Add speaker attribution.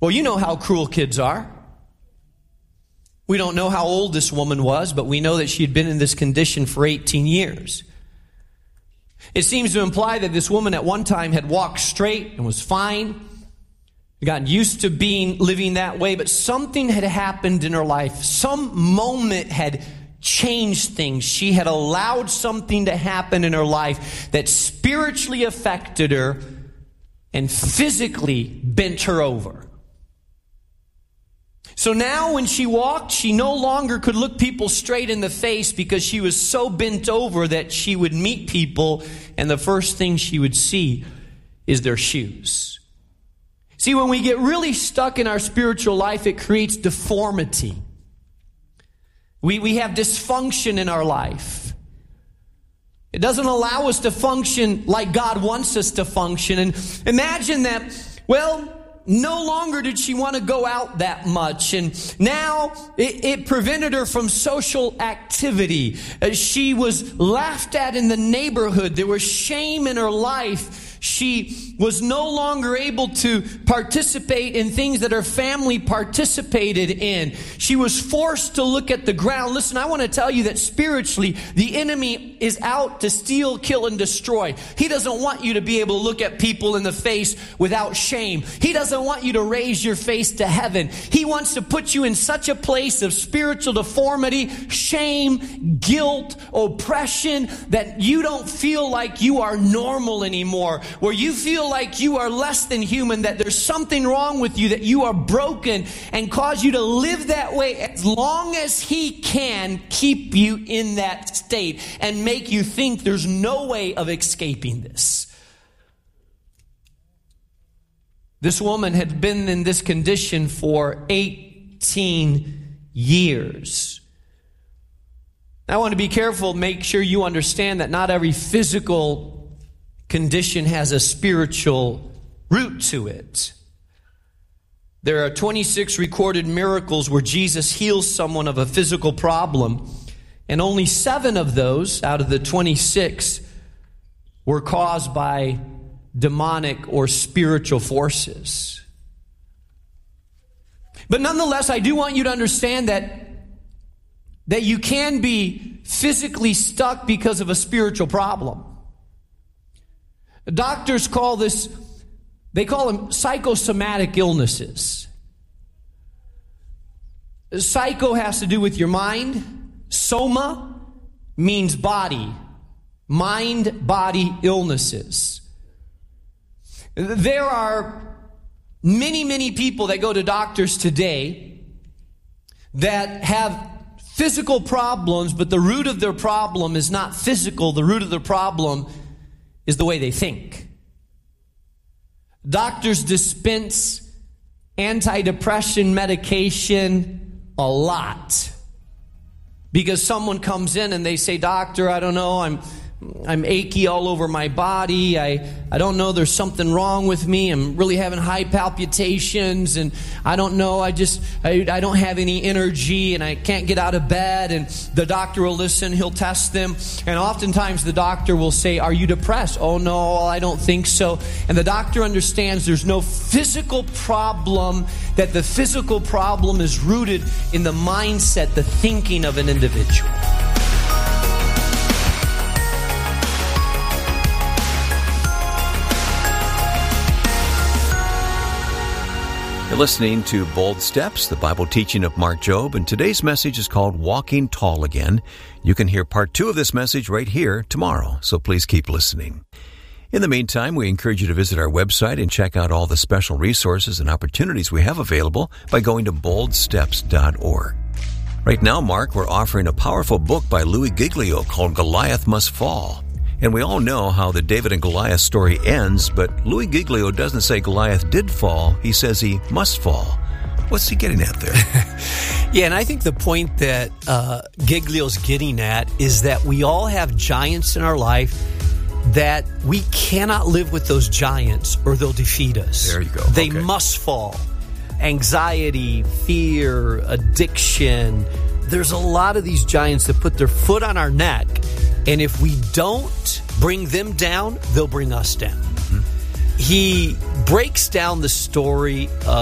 Speaker 1: Well, you know how cruel kids are. We don't know how old this woman was, but we know that she had been in this condition for 18 years. It seems to imply that this woman at one time had walked straight and was fine, gotten used to living that way, but something had happened in her life. Some moment had changed things. She had allowed something to happen in her life that spiritually affected her and physically bent her over. So now when she walked, she no longer could look people straight in the face because she was so bent over that she would meet people and the first thing she would see is their shoes. See, when we get really stuck in our spiritual life, it creates deformity. We have dysfunction in our life. It doesn't allow us to function like God wants us to function. And imagine that, no longer did she want to go out that much. And now it prevented her from social activity. She was laughed at in the neighborhood. There was shame in her life. She was no longer able to participate in things that her family participated in. She was forced to look at the ground. Listen, I want to tell you that spiritually, the enemy is out to steal, kill, and destroy. He doesn't want you to be able to look at people in the face without shame. He doesn't want you to raise your face to heaven. He wants to put you in such a place of spiritual deformity, shame, guilt, oppression, that you don't feel like you are normal anymore. Where you feel like you are less than human, that there's something wrong with you, that you are broken, and cause you to live that way as long as he can keep you in that state and make you think there's no way of escaping this. This woman had been in this condition for 18 years. I want to be careful, make sure you understand that not every physical condition has a spiritual root to it. There are 26 recorded miracles where Jesus heals someone of a physical problem, and only 7 of those out of the 26 were caused by demonic or spiritual forces. But nonetheless, I do want you to understand that you can be physically stuck because of a spiritual problem. Doctors call them psychosomatic illnesses. Psycho has to do with your mind. Soma means body. Mind, body illnesses. There are many, many people that go to doctors today that have physical problems, but the root of their problem is not physical. The root of their problem is the way they think. Doctors dispense antidepressant medication a lot because someone comes in and they say, "Doctor, I don't know, I'm achy all over my body. I don't know, there's something wrong with me. I'm really having high palpitations, and I don't know, I don't have any energy, and I can't get out of bed." And the doctor will listen, he'll test them, and oftentimes the doctor will say, "Are you depressed?" "Oh no, I don't think so." And the doctor understands there's no physical problem, that the physical problem is rooted in the mindset, the thinking of an individual.
Speaker 2: You're listening to Bold Steps, the Bible teaching of Mark Jobe, and today's message is called Walking Tall Again. You can hear part 2 of this message right here tomorrow, so please keep listening. In the meantime, we encourage you to visit our website and check out all the special resources and opportunities we have available by going to boldsteps.org. Right now, Mark, we're offering a powerful book by Louis Giglio called Goliath Must Fall. And we all know how the David and Goliath story ends, but Louis Giglio doesn't say Goliath did fall. He says he must fall. What's he getting at there?
Speaker 1: Yeah, and I think the point that Giglio's getting at is that we all have giants in our life, that we cannot live with those giants or they'll defeat us.
Speaker 2: There you go.
Speaker 1: They must fall. Anxiety, fear, addiction. There's a lot of these giants that put their foot on our neck. And if we don't bring them down, they'll bring us down. Mm-hmm. He breaks down the story of